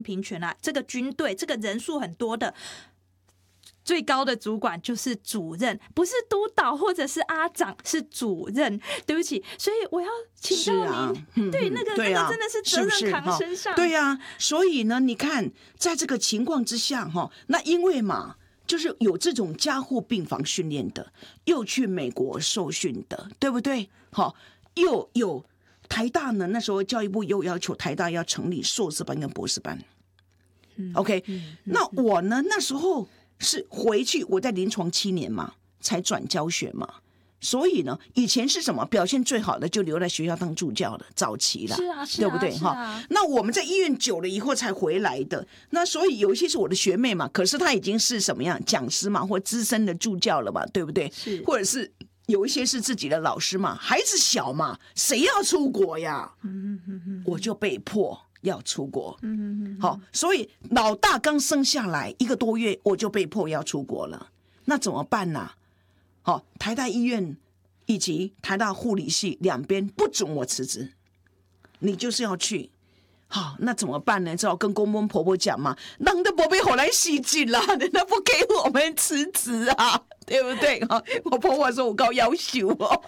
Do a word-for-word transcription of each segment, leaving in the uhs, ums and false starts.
平权啊，这个军队这个人数很多的。最高的主管就是主任，不是督导或者是阿长，是主任。对不起，所以我要请教您，啊嗯、对那个对、啊、那个真的是责任扛身上。 是是对呀、啊，所以呢，你看，在这个情况之下，哈，那因为嘛，就是有这种加护病房训练的，又去美国受训的，对不对？好，又有台大呢，那时候教育部又要求台大要成立硕士班跟博士班。嗯、OK，、嗯、那我呢那时候。是回去我在临床七年嘛，才转教学嘛，所以呢，以前是什么表现最好的就留在学校当助教了，早期了， 是啊，是啊对不对？哈、啊，那我们在医院久了以后才回来的，那所以有一些是我的学妹嘛，可是她已经是什么样讲师嘛，或资深的助教了嘛，对不对？ 是， 或者是有一些是自己的老师嘛，孩子小嘛，谁要出国呀？嗯嗯嗯，我就被迫。要出国，嗯嗯嗯，好，所以老大刚生下来一个多月，我就被迫要出国了，那怎么办呢？好，台大医院以及台大护理系两边不准我辞职，你就是要去，好，那怎么办呢？只好跟公公婆婆讲嘛，让的宝贝好来袭击啦，人家不给我们辞职啊，对不对？我婆婆说我高要求哦，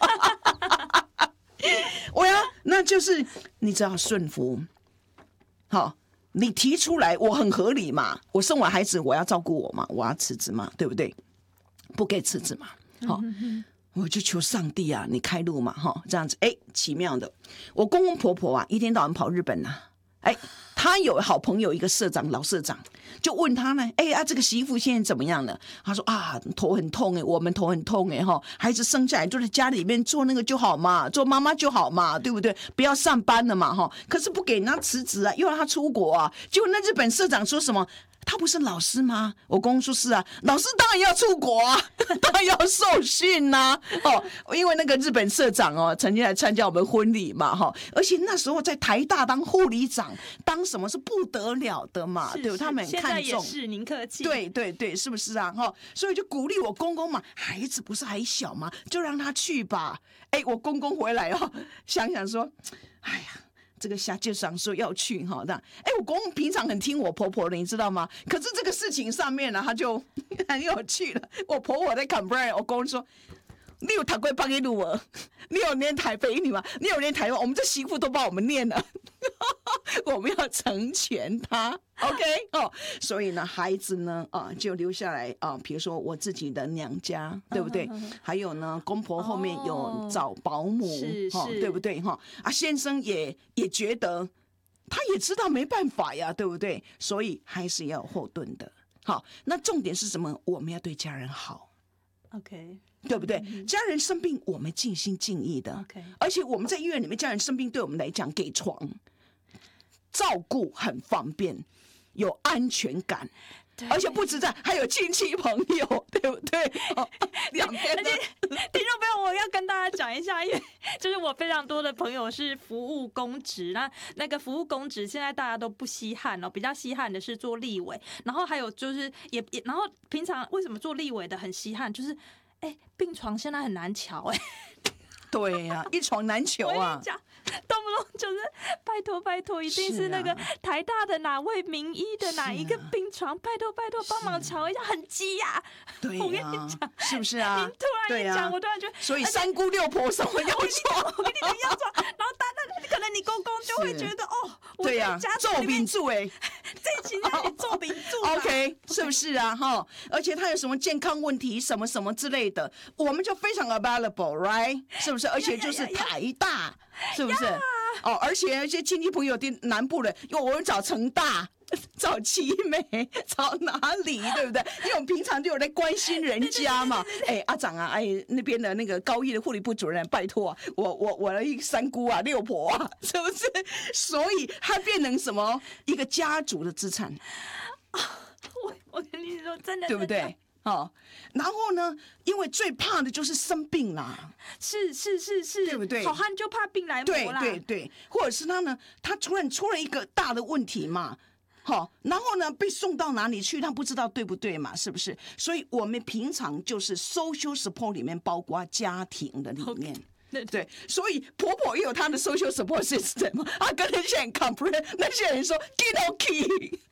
我呀，那就是你只要顺服。好，你提出来我很合理嘛，我生完孩子我要照顾我嘛，我要辞职嘛，对不对？不给辞职嘛，好，我就求上帝啊，你开路嘛，哈，这样子，哎，奇妙的，我公公婆婆啊，一天到晚跑日本啊，哎，他有好朋友一个社长，老社长，就问他呢，哎啊，这个媳妇现在怎么样了？他说啊，头很痛哎，我们头很痛哎哈，孩子生下来就在家里面做那个就好嘛，做妈妈就好嘛，对不对？不要上班了嘛哈。可是不给人家辞职啊，又让他出国啊。结果那日本社长说什么？他不是老师吗？我公公说是啊，老师当然要出国啊，当然要受训呐、啊。哦，因为那个日本社长哦，曾经来参加我们婚礼嘛，哈，而且那时候在台大当护理长，当什么是不得了的嘛， 是是对不对？他们很看重。 现在也是，您客气。 对对对，是不是啊？哈，所以就鼓励我公公嘛，孩子不是还小吗？就让他去吧。哎，我公公回来哦，想想说，哎呀。这个下就想说要去哈，这样，哎，我公公平常很听我婆婆的，你知道吗？可是这个事情上面呢，他就很有趣了。我婆婆在 complain， 我公公说：“你有谈过八一路啊？你有念台北语吗？你有念台湾？我们这媳妇都帮我们念了，我们要成全他。OK 哦，所以呢，孩子呢啊就留下来啊，比如说我自己的娘家，对不对？嗯、还有呢，公婆后面有找保姆， 哦、 对不对？哈啊，先生也也觉得，他也知道没办法呀，对不对？所以还是要有后盾的。好，那重点是什么？我们要对家人好。 OK。 对不对？家人生病，我们尽心尽意的。 Okay. 而且我们在医院里面，家人生病，对我们来讲，给床照顾很方便，有安全感。而且不止这样，还有亲戚朋友，对不对？哦、两边的。 听众朋友，我要跟大家讲一下，因为就是我非常多的朋友是服务公职，那那个服务公职现在大家都不稀罕哦，比较稀罕的是做立委，然后还有就是也也，然后平常为什么做立委的很稀罕，就是。哎，病床现在很难瞧哎， 对呀、啊，一床难求啊！ 我跟你讲，动不动就是拜托拜托，一定是那个台大的哪位名医的哪一个病床，啊、拜托拜托帮忙瞧一下，很急呀、啊！ 对呀、啊， 我跟你讲， 是不是啊？ 您突然一讲、啊，我突然觉得， 所以三姑六婆什么要床， 我跟你讲要床，然后大那可能你公公就会觉得哦，我对呀、啊，做饼柱哎。 这期让你做饼柱 ，OK， 是不是啊？哈，而且他有什么健康问题，什么什么之类的，我们就非常 available，right？ 是不是？而且就是台大，是不是？哦，而且一些亲戚朋友的南部人，因为我们找成大。找奇美，找哪里，对不对？因为我们平常就有在关心人家嘛。哎，阿长啊，哎，那边的那个高一的护理部主任，拜托啊，我我我的一个三姑啊，六婆啊，是不是？所以它变成什么？一个家族的资产。 我我跟你说，真的， 对不对？哦，然后呢？因为最怕的就是生病啦， 是是是是， 对不对？ 好汉就怕病来磨啦， 对对对，或者是他呢，他突然出了一个大的问题嘛。好，然后呢，被送到哪里去，他不知道对不对嘛？是不是？所以我们平常就是 social support 里面包括家庭的里面， 对对，所以婆婆也有她的 social support system，她跟那些人 complain，那些人说 get okay。